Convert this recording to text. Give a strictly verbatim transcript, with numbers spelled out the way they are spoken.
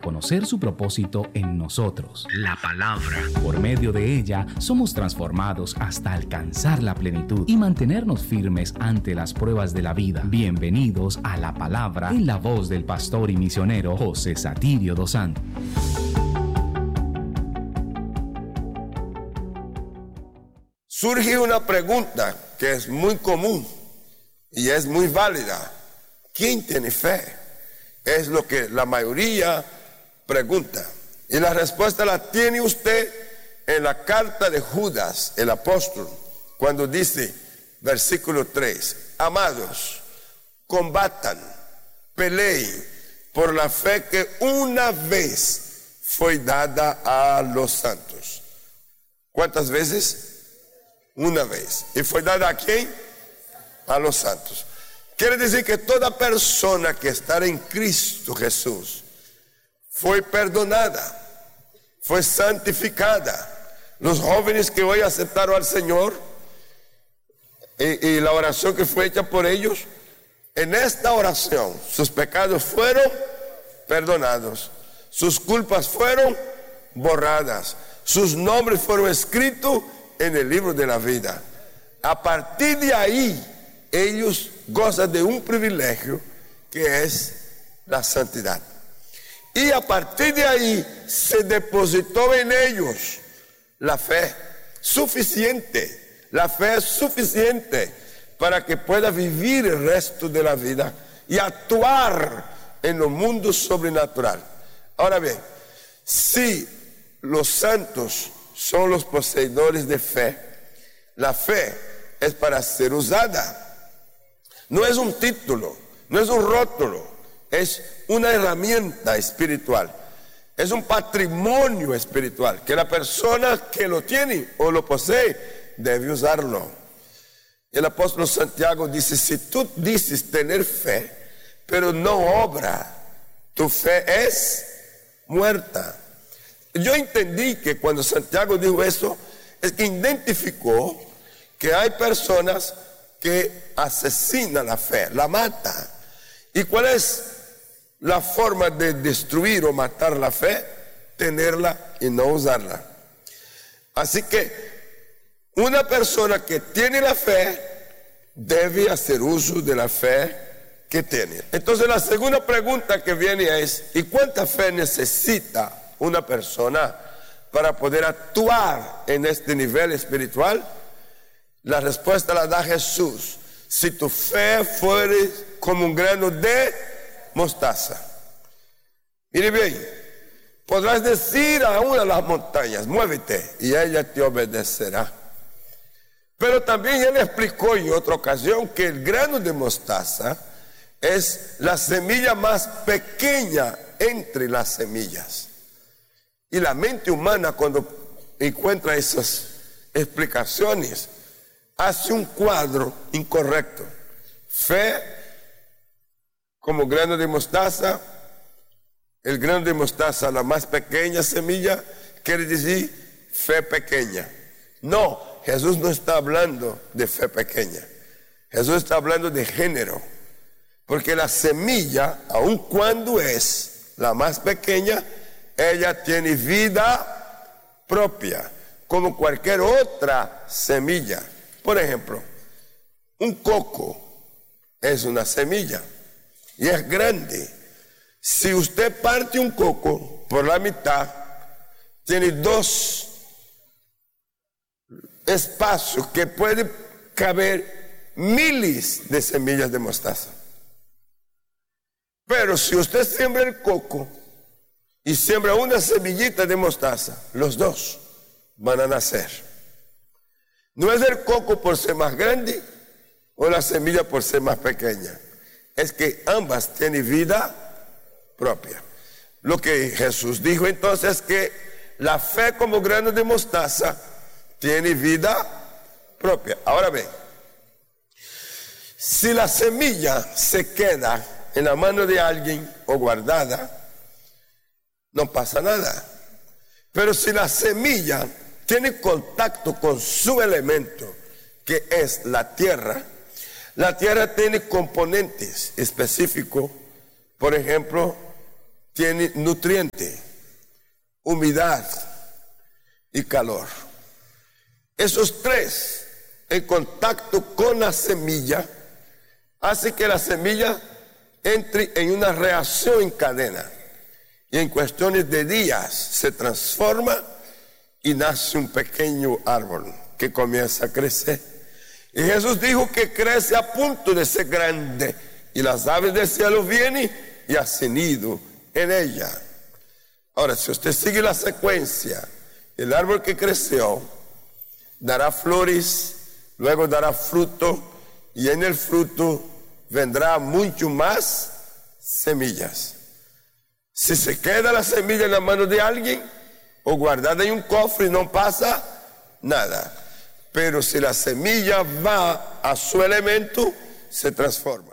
para conocer su propósito en nosotros, la palabra. Por medio de ella somos transformados hasta alcanzar la plenitud y mantenernos firmes ante las pruebas de la vida. Bienvenidos a la palabra en la voz del pastor y misionero José Satirio dos Santos. Surge una pregunta que es muy común y es muy válida. ¿Quién tiene fe? Es lo que la mayoría pregunta. Y la respuesta la tiene usted en la carta de Judas, el apóstol, cuando dice, versículo tres, amados, combatan, peleen por la fe que una vez fue dada a los santos. ¿Cuántas veces? Una vez. ¿Y fue dada a quién? A los santos. Quiere decir que toda persona que está en Cristo Jesús fue perdonada, fue santificada. Los jóvenes que hoy aceptaron al Señor y, y la oración que fue hecha por ellos, en esta oración sus pecados fueron perdonados, sus culpas fueron borradas, sus nombres fueron escritos en el libro de la vida. A partir de ahí, ellos gozan de un privilegio que es la santidad. Y a partir de ahí, se depositó en ellos la fe suficiente. La fe es suficiente para que pueda vivir el resto de la vida y actuar en los mundos sobrenatural. Ahora bien, si los santos son los poseedores de fe, la fe es para ser usada. No es un título, no es un rótulo, es una herramienta espiritual, es un patrimonio espiritual que la persona que lo tiene o lo posee debe usarlo. El apóstol Santiago dice, si tú dices tener fe, pero no obra, tu fe es muerta. Yo entendí que cuando Santiago dijo eso, es que identificó que hay personas que asesinan la fe, la matan. ¿Y cuál es la forma de destruir o matar la fe? Tenerla y no usarla. Así que una persona que tiene la fe debe hacer uso de la fe que tiene. Entonces la segunda pregunta que viene es, ¿y cuánta fe necesita una persona para poder actuar en este nivel espiritual? La respuesta la da Jesús. Si tu fe fuere como un grano de mostaza. Mire bien, podrás decir a una de las montañas, muévete, y ella te obedecerá. Pero también él explicó en otra ocasión que el grano de mostaza es la semilla más pequeña entre las semillas. Y la mente humana, cuando encuentra esas explicaciones, hace un cuadro incorrecto. Fe como grano de mostaza, el grano de mostaza, la más pequeña semilla, quiere decir fe pequeña. No, Jesús no está hablando de fe pequeña. Jesús está hablando de género. Porque la semilla, aun cuando es la más pequeña, ella tiene vida propia, como cualquier otra semilla. Por ejemplo, un coco es una semilla y es grande. Si usted parte un coco por la mitad, tiene dos espacios que pueden caber miles de semillas de mostaza. Pero si usted siembra el coco y siembra una semillita de mostaza, los dos van a nacer. No es el coco por ser más grande o la semilla por ser más pequeña. Es que ambas tienen vida propia. Lo que Jesús dijo entonces es que la fe como grano de mostaza tiene vida propia. Ahora ven, si la semilla se queda en la mano de alguien o guardada, no pasa nada. Pero si la semilla tiene contacto con su elemento, que es la tierra, la tierra tiene componentes específicos. Por ejemplo, tiene nutriente, humedad y calor. Esos tres, en contacto con la semilla, hace que la semilla entre en una reacción en cadena. Y en cuestiones de días se transforma y nace un pequeño árbol que comienza a crecer. Y Jesús dijo que crece a punto de ser grande. Y las aves del cielo vienen y hacen nido en ella. Ahora, si usted sigue la secuencia, el árbol que creció dará flores, luego dará fruto, y en el fruto vendrá mucho más semillas. Si se queda la semilla en la mano de alguien o guardada en un cofre, no pasa nada. Pero si la semilla va a su elemento, se transforma.